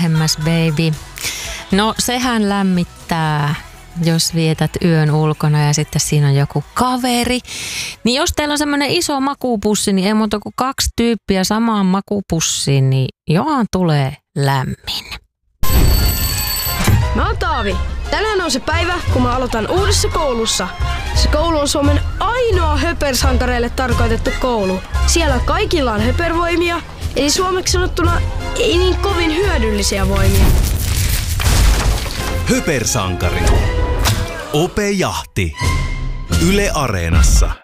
lähemmäs, baby. No, sehän lämmittää, jos vietät yön ulkona ja sitten siinä on joku kaveri. Niin jos teillä on semmoinen iso makupussi, niin ei muuta kuin 2 tyyppiä samaan makupussiin, niin johan tulee lämmin. Mä oon Taavi. Tänään on se päivä, kun mä aloitan uudessa koulussa. Se koulu on Suomen ainoa höpersankareille tarkoitettu koulu. Siellä kaikilla on höpervoimia, eli suomeksi sanottuna ei niin kovin hyödyllisiä voimia. Höpersankari. Ope Jahti. Yle Areenassa.